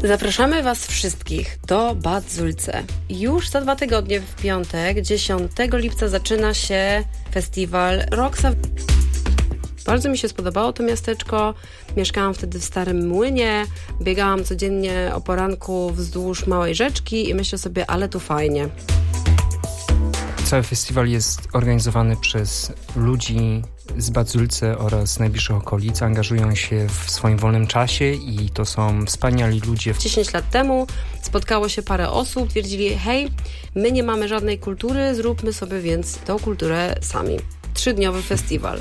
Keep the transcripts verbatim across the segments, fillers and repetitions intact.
Zapraszamy Was wszystkich do Bad Sulce. Już za dwa tygodnie w piątek, dziesiątego lipca zaczyna się festiwal Roxa. Bardzo mi się spodobało to miasteczko. Mieszkałam wtedy w Starym Młynie, biegałam codziennie o poranku wzdłuż małej rzeczki i myślę sobie, ale tu fajnie. Cały festiwal jest organizowany przez ludzi z Bad Sulce oraz najbliższych okolic. Angażują się w swoim wolnym czasie i to są wspaniali ludzie. dziesięć lat temu spotkało się parę osób, twierdzili, hej, my nie mamy żadnej kultury, zróbmy sobie więc tą kulturę sami. Trzydniowy festiwal.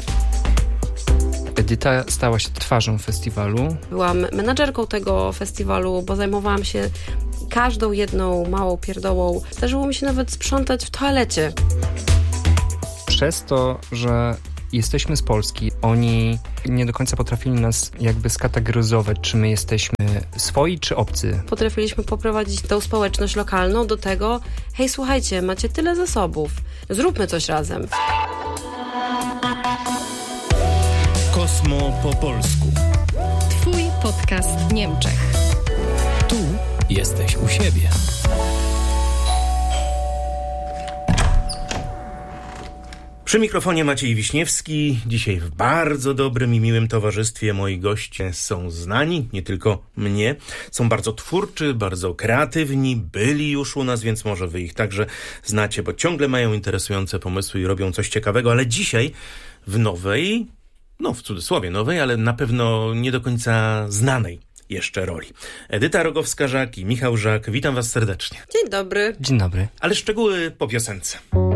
Edyta stała się twarzą festiwalu. Byłam menadżerką tego festiwalu, bo zajmowałam się każdą jedną małą pierdołą. Zdarzyło mi się nawet sprzątać w toalecie. Przez to, że jesteśmy z Polski, oni nie do końca potrafili nas jakby skategoryzować, czy my jesteśmy swoi, czy obcy. Potrafiliśmy poprowadzić tą społeczność lokalną do tego, hej, słuchajcie, macie tyle zasobów, zróbmy coś razem. Kosmo po polsku. Twój podcast w Niemczech. Tu jesteś u siebie. Przy mikrofonie Maciej Wiśniewski. Dzisiaj w bardzo dobrym i miłym towarzystwie. Moi goście są znani, nie tylko mnie. Są bardzo twórczy, bardzo kreatywni. Byli już u nas, więc może wy ich także znacie, bo ciągle mają interesujące pomysły i robią coś ciekawego. Ale dzisiaj w nowej, no w cudzysłowie nowej, ale na pewno nie do końca znanej jeszcze roli. Edyta Rogowska-Żak i Michał Żak. Witam was serdecznie. Dzień dobry. Dzień dobry. Ale szczegóły po piosence.